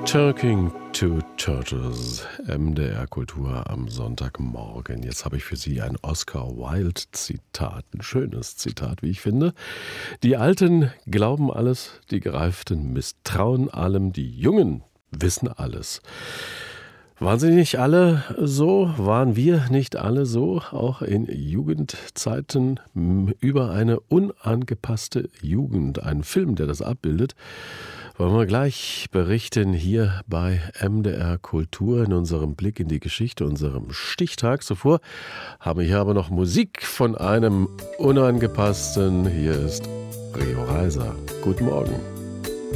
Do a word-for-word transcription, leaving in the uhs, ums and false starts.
Talking to Turtles, M D R Kultur am Sonntagmorgen. Jetzt habe ich für Sie ein Oscar Wilde-Zitat, ein schönes Zitat, wie ich finde. Die Alten glauben alles, die Gereiften misstrauen allem, die Jungen wissen alles. Waren sie nicht alle so? Waren wir nicht alle so? Auch in Jugendzeiten über eine unangepasste Jugend. Ein Film, der das abbildet, wollen wir gleich berichten hier bei M D R Kultur in unserem Blick in die Geschichte, unserem Stichtag. Zuvor habe ich aber noch Musik von einem unangepassten. Hier ist Rio Reiser. Guten Morgen.